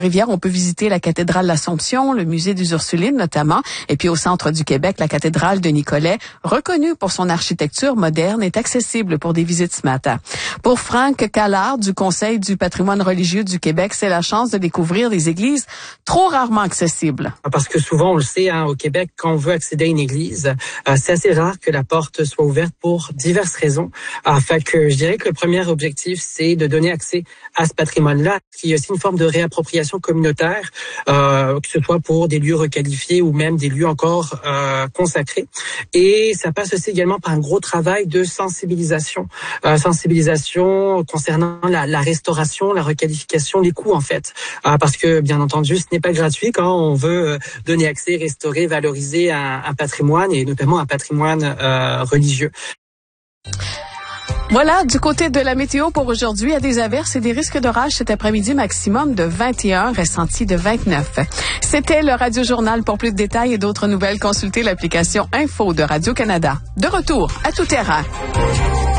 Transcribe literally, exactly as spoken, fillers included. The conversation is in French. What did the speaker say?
Rivière, on peut visiter la cathédrale l'Assomption, le musée des Ursulines notamment, et puis au centre du Québec, la cathédrale de Nicolet, reconnue pour son architecture moderne, est accessible pour des visites ce matin. Pour Franck Callard du Conseil du patrimoine religieux du Québec, c'est la chance de découvrir des églises trop rarement accessibles. Parce que souvent, on le sait, hein, au Québec, quand on veut accéder à une église, euh, c'est assez rare que la porte soit ouverte pour diverses raisons. Euh, fait que je dirais que le premier objectif, c'est de donner accès à ce patrimoine-là, qui est aussi une forme de réappropriation communautaire, euh, que ce soit pour des lieux requalifiés ou même des lieux encore euh, consacrés. Et ça passe aussi également par un gros travail de sensibilisation, euh, sensibilisation concernant la, la restauration, la requalification, les coûts en fait, euh, parce que bien entendu, ce n'est pas gratuit quand on veut donner accès, restaurer, valoriser un, un patrimoine et notamment un patrimoine euh, religieux. Voilà, du côté de la météo pour aujourd'hui, il y a des averses et des risques d'orage cet après-midi, maximum de vingt et un, ressenti de vingt-neuf. C'était le Radio Journal. Pour plus de détails et d'autres nouvelles, consultez l'application Info de Radio-Canada. De retour à tout terrain.